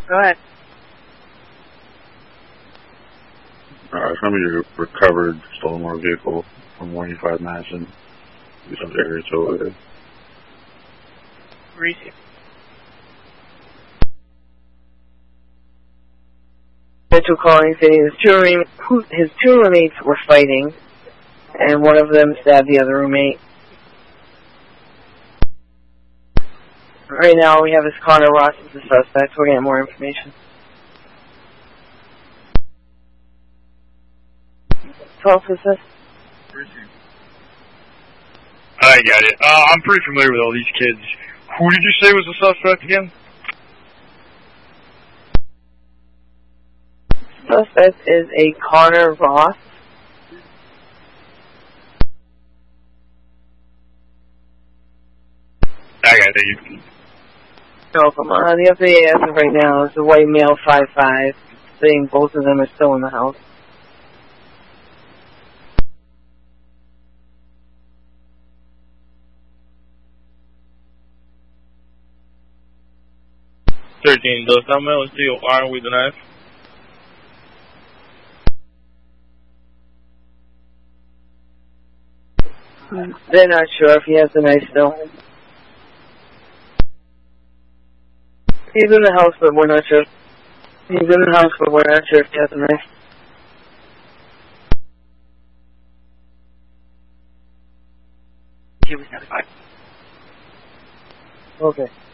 Go ahead. Somebody recovered stolen motor vehicle from 185 Madison. Some area over there. Receive. Mitchell calling saying his two roommates were fighting, and one of them stabbed the other roommate. Right now we have this Connor Ross as the suspect. We're getting more information. Talk to us. I got it. I'm pretty familiar with all these kids. Who did you say was the suspect again? Suspect is a Connor Ross. I got it. No, come on. The update as of right now is a white male 5'5", saying both of them are still in the house. Does that male still armed with a knife? They're not sure if he has the knife still. He's in the house, but we're not sure. He's in the house, but we're not sure if he has the knife. He was notified. Okay.